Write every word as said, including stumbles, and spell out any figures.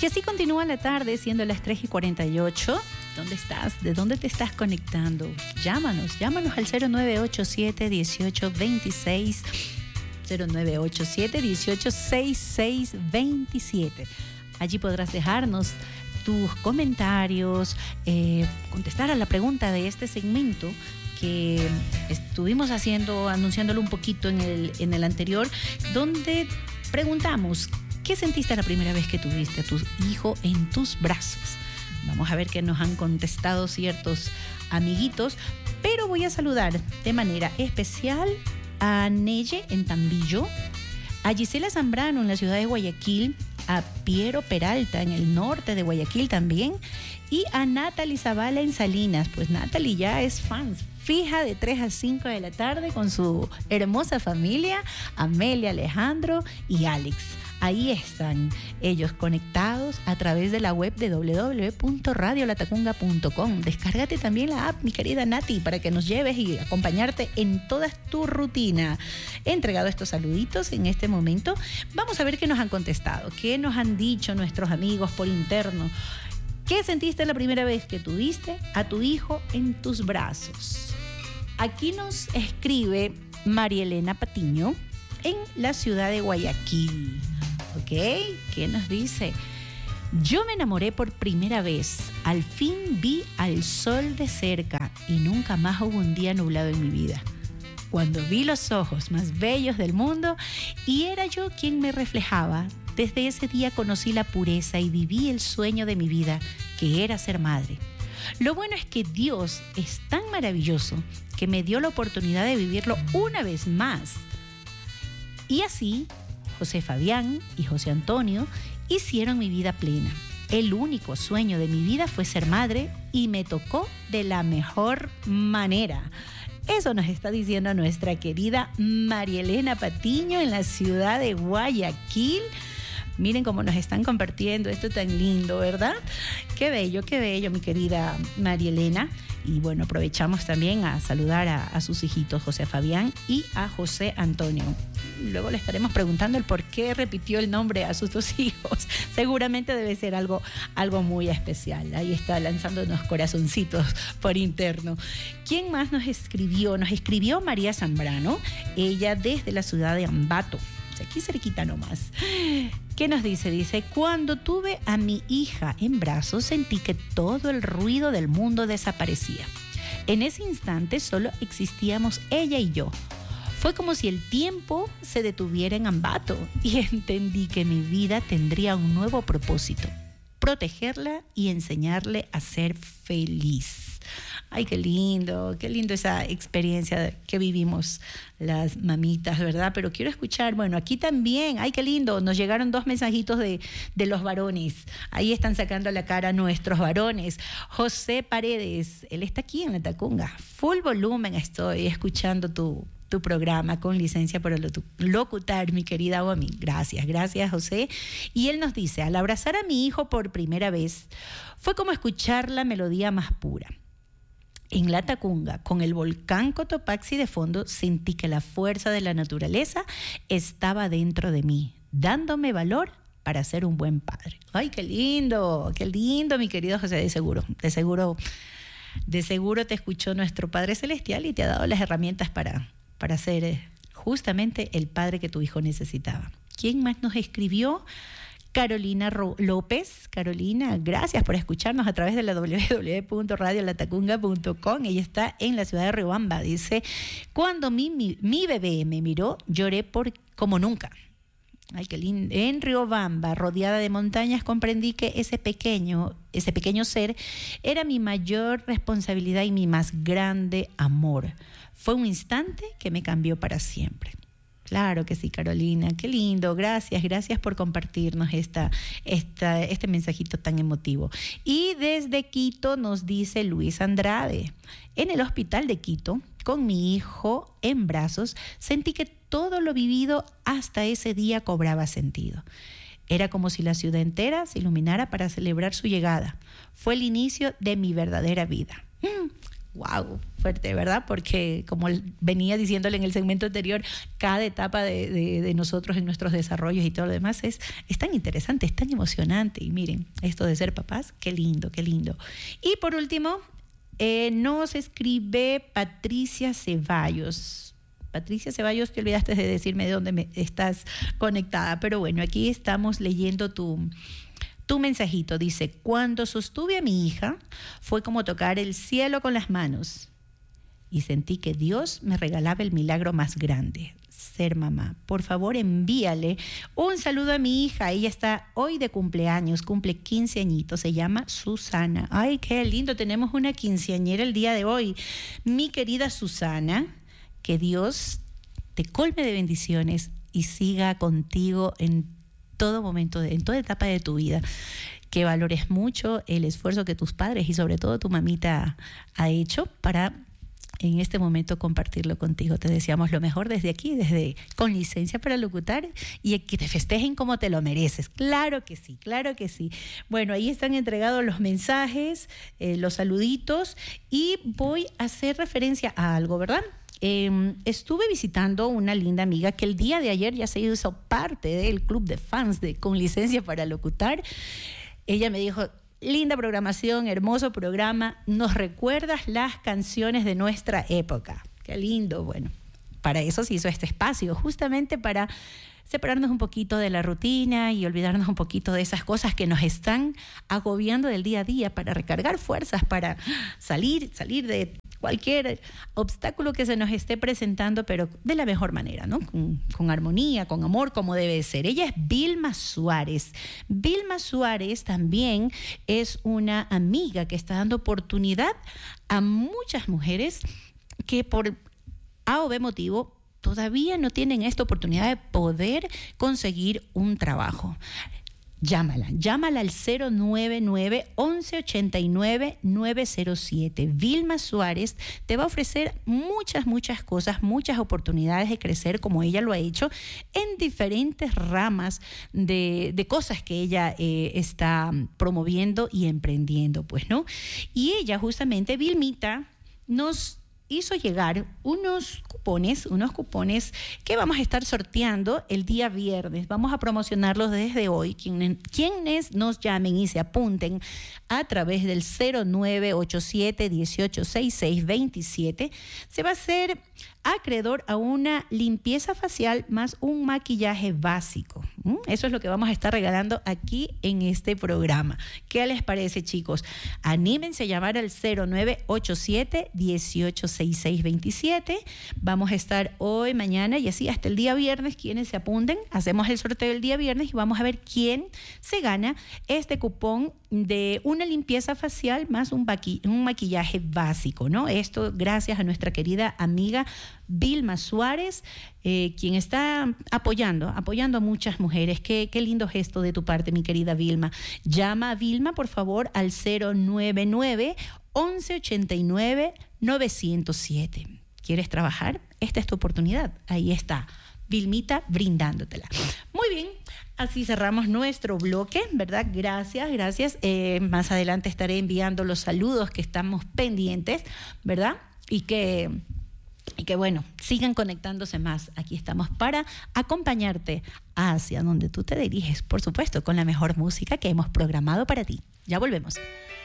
Y así continúa la tarde, siendo las tres y cuarenta y ocho. ¿Dónde estás? ¿De dónde te estás conectando? Llámanos, llámanos al cero nueve ocho siete, dieciocho veintiséis, cero nueve ocho siete, dieciocho sesenta y seis veintisiete. Allí podrás dejarnos tus comentarios, eh, contestar a la pregunta de este segmento que estuvimos haciendo, anunciándolo un poquito en el, en el anterior, donde preguntamos, ¿qué sentiste la primera vez que tuviste a tu hijo en tus brazos? Vamos a ver qué nos han contestado ciertos amiguitos, pero voy a saludar de manera especial a Neye en Tambillo, a Gisela Zambrano en la ciudad de Guayaquil, a Piero Peralta en el norte de Guayaquil también, y a Natalie Zavala en Salinas. Pues Natalie ya es fan fija de tres a cinco de la tarde con su hermosa familia, Amelia, Alejandro y Alex. Ahí están ellos conectados a través de la web de doble u doble u doble u punto radio latacunga punto com. Descárgate también la app, mi querida Nati, para que nos lleves y acompañarte en toda tu rutina. He entregado estos saluditos en este momento. Vamos a ver qué nos han contestado, qué nos han dicho nuestros amigos por interno. ¿Qué sentiste la primera vez que tuviste a tu hijo en tus brazos? Aquí nos escribe María Elena Patiño en la ciudad de Guayaquil. ¿Ok? ¿Qué nos dice? Yo me enamoré por primera vez. Al fin vi al sol de cerca y nunca más hubo un día nublado en mi vida. Cuando vi los ojos más bellos del mundo y era yo quien me reflejaba, desde ese día conocí la pureza y viví el sueño de mi vida, que era ser madre. Lo bueno es que Dios es tan maravilloso que me dio la oportunidad de vivirlo una vez más. Y así, José Fabián y José Antonio hicieron mi vida plena. El único sueño de mi vida fue ser madre y me tocó de la mejor manera. Eso nos está diciendo nuestra querida María Elena Patiño en la ciudad de Guayaquil. Miren cómo nos están compartiendo esto tan lindo, ¿verdad? Qué bello, qué bello, mi querida María Elena. Y bueno, aprovechamos también a saludar a, a sus hijitos, José Fabián y a José Antonio. Luego le estaremos preguntando el por qué repitió el nombre a sus dos hijos. Seguramente debe ser algo, algo muy especial. Ahí está lanzando unos corazoncitos por interno. ¿Quién más nos escribió? Nos escribió María Zambrano, ella desde la ciudad de Ambato, aquí cerquita nomás. ¿Qué nos dice? Dice, cuando tuve a mi hija en brazos sentí que todo el ruido del mundo desaparecía. En ese instante solo existíamos ella y yo. Fue como si el tiempo se detuviera en Ambato y entendí que mi vida tendría un nuevo propósito: protegerla y enseñarle a ser feliz. Ay, qué lindo, qué lindo esa experiencia que vivimos las mamitas, ¿verdad? Pero quiero escuchar, bueno, aquí también, ay, qué lindo, nos llegaron dos mensajitos de, de los varones. Ahí están sacando la cara nuestros varones. José Paredes, él está aquí en la Tacunga. Full volumen estoy escuchando tu, tu programa con licencia por el locutar, mi querida Omi. Gracias, gracias, José. Y él nos dice, al abrazar a mi hijo por primera vez, fue como escuchar la melodía más pura. En la Tacunga, con el volcán Cotopaxi de fondo, sentí que la fuerza de la naturaleza estaba dentro de mí, dándome valor para ser un buen padre. ¡Ay, qué lindo! ¡Qué lindo, mi querido José! De seguro, de seguro, de seguro te escuchó nuestro Padre Celestial y te ha dado las herramientas para, para ser justamente el padre que tu hijo necesitaba. ¿Quién más nos escribió? Carolina López. Carolina, gracias por escucharnos a través de la doble u doble u doble u punto radio latacunga punto com. Ella está en la ciudad de Riobamba. Dice, cuando mi, mi, mi bebé me miró, lloré por, como nunca. Ay, qué lindo. En Riobamba, rodeada de montañas, comprendí que ese pequeño, ese pequeño ser era mi mayor responsabilidad y mi más grande amor. Fue un instante que me cambió para siempre. Claro que sí, Carolina, qué lindo, gracias, gracias por compartirnos esta, esta, este mensajito tan emotivo. Y desde Quito nos dice Luis Andrade, en el hospital de Quito, con mi hijo en brazos, sentí que todo lo vivido hasta ese día cobraba sentido. Era como si la ciudad entera se iluminara para celebrar su llegada. Fue el inicio de mi verdadera vida. Mm. wow, fuerte, ¿verdad? Porque como venía diciéndole en el segmento anterior, cada etapa de, de, de nosotros en nuestros desarrollos y todo lo demás es, es tan interesante, es tan emocionante. Y miren, esto de ser papás, qué lindo, qué lindo. Y por último, eh, nos escribe Patricia Ceballos. Patricia Ceballos, te olvidaste de decirme de dónde me estás conectada, pero bueno, aquí estamos leyendo tu... Tu mensajito dice: cuando sostuve a mi hija fue como tocar el cielo con las manos y sentí que Dios me regalaba el milagro más grande, ser mamá. Por favor, envíale un saludo a mi hija. Ella está hoy de cumpleaños, cumple quince añitos, se llama Susana. Ay, qué lindo, tenemos una quinceañera el día de hoy. Mi querida Susana, que Dios te colme de bendiciones y siga contigo en todo momento, en toda etapa de tu vida, que valores mucho el esfuerzo que tus padres y sobre todo tu mamita ha hecho para en este momento compartirlo contigo. Te deseamos lo mejor desde aquí, desde Con Licencia para Locutar, y que te festejen como te lo mereces. Claro que sí, claro que sí. Bueno, ahí están entregados los mensajes, eh, los saluditos, y voy a hacer referencia a algo, ¿verdad? Eh, estuve visitando una linda amiga que el día de ayer ya se hizo parte del club de fans de Con Licencia para Locutar. Ella me dijo: linda programación, hermoso programa, nos recuerdas las canciones de nuestra época. Qué lindo. Bueno, para eso se hizo este espacio, justamente para separarnos un poquito de la rutina y olvidarnos un poquito de esas cosas que nos están agobiando del día a día, para recargar fuerzas, para salir, salir de cualquier obstáculo que se nos esté presentando, pero de la mejor manera, ¿no? Con, con armonía, con amor, como debe ser. Ella es Vilma Suárez. Vilma Suárez también es una amiga que está dando oportunidad a muchas mujeres que por A o B motivo todavía no tienen esta oportunidad de poder conseguir un trabajo. Llámala, llámala al cero nueve nueve, once ochenta y nueve, nueve cero siete. Vilma Suárez te va a ofrecer muchas, muchas cosas, muchas oportunidades de crecer, como ella lo ha hecho en diferentes ramas de, de cosas que ella eh, está promoviendo y emprendiendo, pues, ¿no? Y ella, justamente, Vilmita, nos hizo llegar unos cupones, unos cupones que vamos a estar sorteando el día viernes. Vamos a promocionarlos desde hoy. Quienes, quienes nos llamen y se apunten a través del cero nueve ocho siete, dieciocho sesenta y seis veintisiete, se va a hacer acreedor a una limpieza facial más un maquillaje básico. ¿Mm? Eso es lo que vamos a estar regalando aquí en este programa. ¿Qué les parece, chicos? Anímense a llamar al cero nueve ocho siete, dieciocho sesenta y seis veintisiete. Vamos a estar hoy, mañana y así hasta el día viernes. Quienes se apunten, hacemos el sorteo el día viernes y vamos a ver quién se gana este cupón de una limpieza facial más un, maqui- un maquillaje básico, ¿no? Esto gracias a nuestra querida amiga Vilma Suárez, eh, quien está apoyando, apoyando a muchas mujeres. Qué, qué lindo gesto de tu parte, mi querida Vilma. Llama a Vilma, por favor, al cero nueve nueve, once ochenta y nueve, novecientos siete. ¿Quieres trabajar? Esta es tu oportunidad. Ahí está, Vilmita brindándotela. Muy bien, así cerramos nuestro bloque, ¿verdad? Gracias, gracias. Eh, más adelante estaré enviando los saludos que estamos pendientes, ¿verdad? Y que... Y que bueno, sigan conectándose más. Aquí estamos para acompañarte hacia donde tú te diriges, por supuesto, con la mejor música que hemos programado para ti. Ya volvemos.